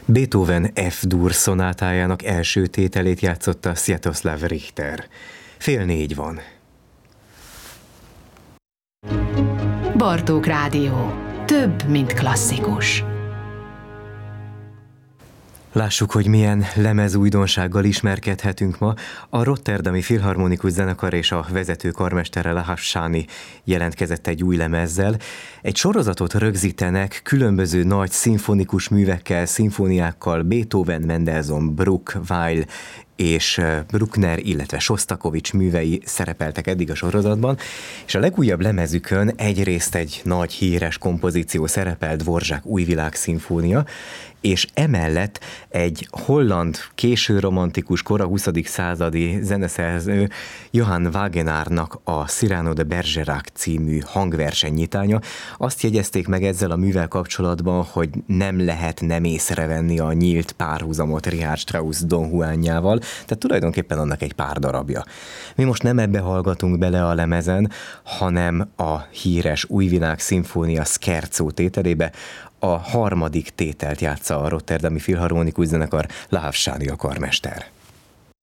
Beethoven F-dur szonátájának első tételét játszotta Sviatoslav Richter. 3:30 van. Bartók Rádió. Több, mint klasszikus. Lássuk, hogy milyen lemezújdonsággal ismerkedhetünk ma. A Rotterdami Filharmonikus Zenekar és a vezető karmestere Lahav Sáni jelentkezett egy új lemezzel. Egy sorozatot rögzítenek különböző nagy szimfonikus művekkel, szimfóniákkal, Beethoven, Mendelssohn, Bruch, Weill és Bruckner, illetve Sostakovics művei szerepeltek eddig a sorozatban, és a legújabb lemezükön egyrészt egy nagy híres kompozíció szerepel, Dvorak Újvilág szimfónia, és emellett egy holland, késő romantikus, kora 20. századi zeneszerző Johann Wagenaarnak a Cyrano de Bergerac című hangversenynyitánya. Azt jegyezték meg ezzel a művel kapcsolatban, hogy nem lehet nem észrevenni a nyílt párhuzamot Richard Strauss Don Juanjával, tehát tulajdonképpen annak egy pár darabja. Mi most nem ebbe hallgatunk bele a lemezen, hanem a híres Újvilág szimfónia Scherzo tételébe. A harmadik tételt játsza a Rotterdami Filharmonikus Zenekar, Lahav Sáni a karmester.